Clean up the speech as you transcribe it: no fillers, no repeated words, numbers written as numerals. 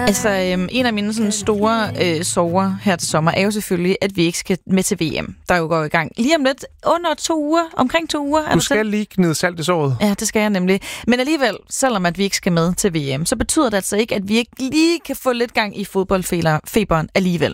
Altså, en af mine sådan store sorger her til sommer er jo selvfølgelig, at vi ikke skal med til VM, der jo går i gang lige om lidt under 2 uger, omkring 2 uger. Du skal lige gnide salt i såret. Ja, det skal jeg nemlig. Men alligevel, selvom at vi ikke skal med til VM, så betyder det altså ikke, at vi ikke lige kan få lidt gang i fodboldfeberen alligevel.